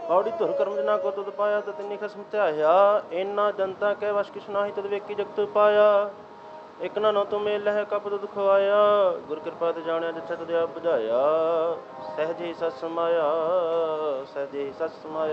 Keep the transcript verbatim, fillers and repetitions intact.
ਪੌੜੀ ਧੁਰ ਕਰਮ ਜਨਾ ਕੋ ਤੁਧ ਪਾਇਆ ਤਤ ਤਿੰਨੀ ਖਸਮ ਧਿਆਇਆ ਇਨਾ ਜਨਤਾ ਕਹਿ ਵਸ ਕਿਛ ਨਾਹੀ ਤਦ ਵੇਖੀ ਜਗਤ ਪਾਇਆ ਇਕ ਨਾ ਨੋ ਤੁਮ ਮੇਲ ਲਹਿ ਕਪ ਤੁਧ ਖਵਾਇਆ ਗੁਰ ਕਿਰਪਾ ਤੇ ਜਾਣਿਆ ਜਿੱਥੇ ਤੁਧ ਆਪ ਬੁਝਾਇਆ ਸਹਿਜੇ ਹੀ ਸਤ ਸਮਾਇਆ ਸਹਿਜੇ ਹੀ ਸਤ ਸਮਾਇਆ।